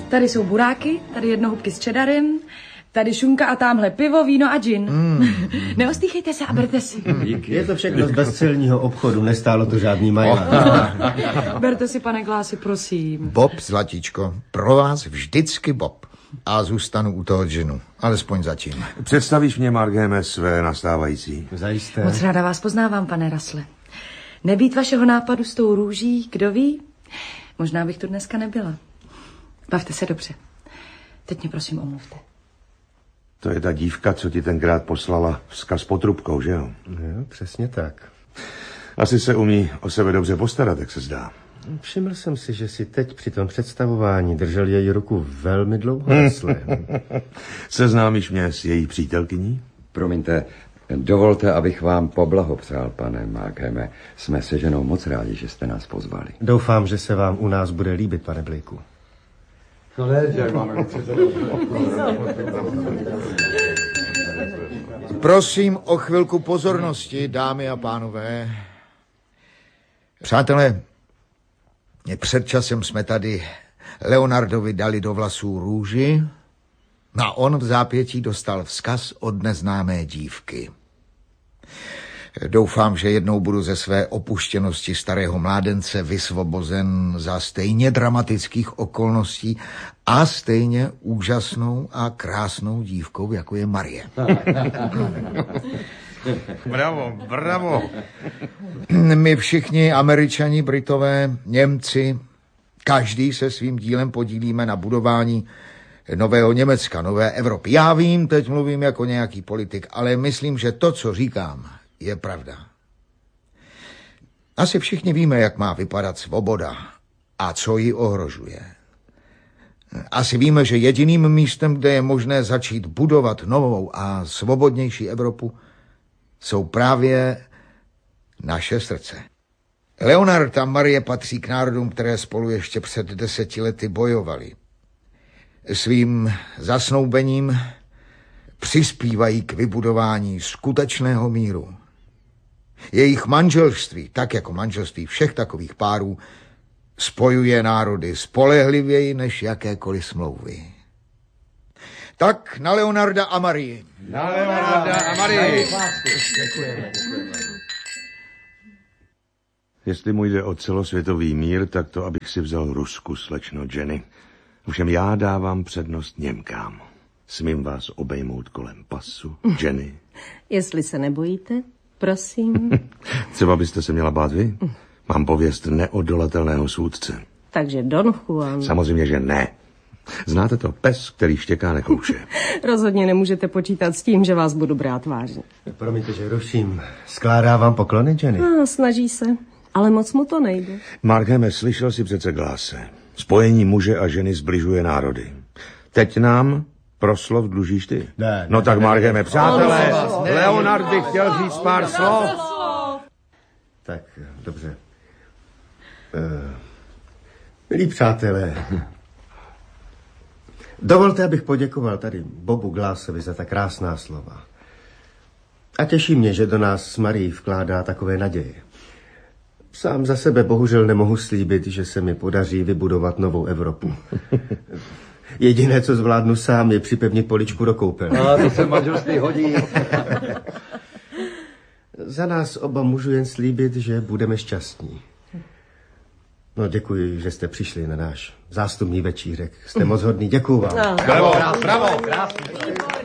Tady jsou buráky, tady jednohubky s čedarem, tady šunka a támhle pivo, víno a gin. Neostýchejte se a berte si. Díky. Je to všechno z bezcelního obchodu, nestálo to žádný maják. Berte si, pane Glási, prosím. Bob, zlatíčko, pro vás vždycky Bob. A zůstanu u toho džinu, alespoň zatím. Představíš mě, Margéme, své nastávající? Zajisté. Moc ráda vás poznávám, pane Rasle. Nebýt vašeho nápadu s tou růží, kdo ví? Možná bych tu dneska nebyla. Bavte se dobře. Teď mě prosím omluvte. To je ta dívka, co ti tenkrát poslala vzkaz pod trubkou, že jo? Jo, přesně tak. Asi se umí o sebe dobře postarat, jak se zdá. Všiml jsem si, že si teď při tom představování držel její ruku velmi dlouho, Rasle. Seznámíš mě s její přítelkyní? Promiňte, dovolte, abych vám poblahopřál, pane Markhame. Jsme se ženou moc rádi, že jste nás pozvali. Doufám, že se vám u nás bude líbit, pane Blakeu. Prosím o chvilku pozornosti, dámy a pánové. Přátelé, před časem jsme tady Leonardovi dali do vlasů růži a on v zápětí dostal vzkaz od neznámé dívky. Doufám, že jednou budu ze své opuštěnosti starého mládence vysvobozen za stejně dramatických okolností a stejně úžasnou a krásnou dívkou, jako je Marie. Bravo, bravo. My všichni, Američani, Britové, Němci, každý se svým dílem podílíme na budování nového Německa, nové Evropy. Já vím, teď mluvím jako nějaký politik, ale myslím, že to, co říkám, je pravda. Asi všichni víme, jak má vypadat svoboda a co ji ohrožuje. Asi víme, že jediným místem, kde je možné začít budovat novou a svobodnější Evropu, jsou právě naše srdce. Leonard a Marie patří k národům, které spolu ještě před 10 lety bojovali. Svým zasnoubením přispívají k vybudování skutečného míru. Jejich manželství, tak jako manželství všech takových párů, spojuje národy spolehlivěji než jakékoliv smlouvy. Tak na Leonarda a Marii. Na Leonarda a Marii. Jestli mu jde o celosvětový mír, tak to, abych si vzal Rusku, slečno Jenny. Ovšem já dávám přednost Němkám. Smím vás obejmout kolem pasu, Jenny? Jestli se nebojíte, prosím. Třeba byste se měla bát vy? Mám pověst neodolatelného soudce. Takže Don Juan. Samozřejmě, že ne. Znáte to? Pes, který štěká, nekouše. Rozhodně nemůžete počítat s tím, že vás budu brát vážně. Promiňte, že ruším. Skládá vám poklony, Jenny? Snaží se, ale moc mu to nejde. Markhame, slyšel si přece Gláse. Spojení muže a ženy zbližuje národy. Teď nám proslov dlužíš ty? Ne. No tak Markhame, přátelé, Leonard by chtěl říct pár slov. Tak, dobře. Milí přátelé, dovolte, abych poděkoval tady Bobu Glassovi za ta krásná slova. A těší mě, že do nás s Marií vkládá takové naděje. Sám za sebe bohužel nemohu slíbit, že se mi podaří vybudovat novou Evropu. Jediné, co zvládnu sám, je připevnit poličku do koupelny. A to se manželství hodí. Za nás oba můžu jen slíbit, že budeme šťastní. No, děkuji, že jste přišli na náš zástupný večírek. Jste moc hodný, děkuju vám. Bravo, bravo.